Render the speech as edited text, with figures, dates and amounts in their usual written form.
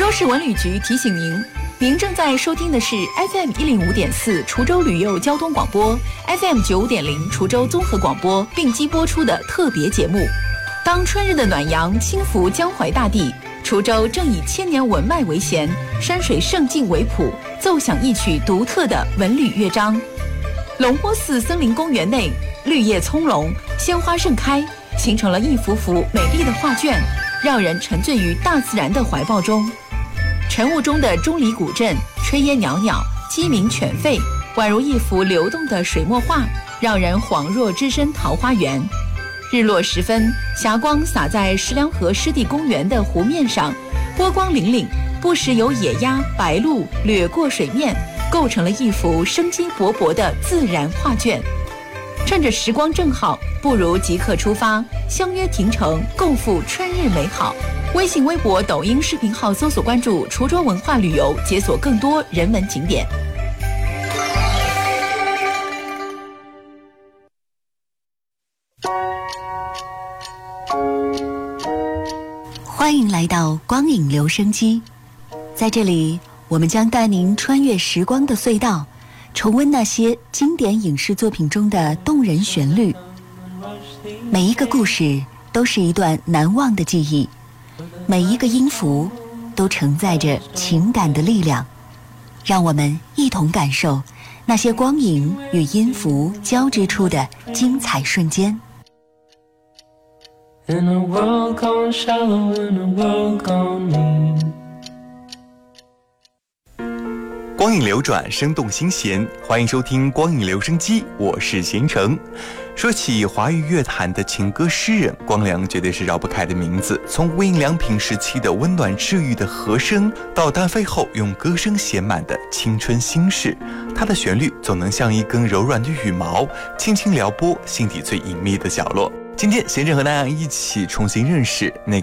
州市文旅局提醒您，您正在收听的是 FM 105.4滁州旅游交通广播 ，FM 95.0滁州综合广播并机播出的特别节目。当春日的暖阳轻拂江淮大地，滁州正以千年文脉为弦，山水胜境为谱，奏响一曲独特的文旅乐章。龙坡寺森林公园内，绿叶葱茏，鲜花盛开，形成了一幅幅美丽的画卷，让人沉醉于大自然的怀抱中。晨雾中的钟离古镇，炊烟袅袅，鸡鸣犬吠，宛如一幅流动的水墨画，让人恍若置身桃花源。日落时分，霞光洒在石梁河湿地公园的湖面上，波光粼粼，不时有野鸭、白鹭掠过水面，构成了一幅生机勃勃的自然画卷。趁着时光正好，不如即刻出发，相约亭城，共赴春日美好。微信、微博、抖音视频号搜索关注滁州文化旅游，解锁更多人文景点。 欢迎来到光影留声机，在这里我们将带您穿越时光的隧道，重温那些经典影视作品中的动人旋律。每一个故事都是一段难忘的记忆，每一个音符都承载着情感的力量。让我们一同感受那些光影与音符交织出的精彩瞬间。 In a world gone shallow, in a world gone mean。 光影流转，生动心弦，欢迎收听光影留声机，我是贤成。说起华语乐坛的情歌诗人，光良绝对是绕不开的名字。从无印良品时期的温暖治愈的和声，到单飞后用歌声写满的青春心事，他的旋律总能像一根柔软的羽毛，轻轻撩拨心底最隐秘的角落。今天贤成和大家一起重新认识那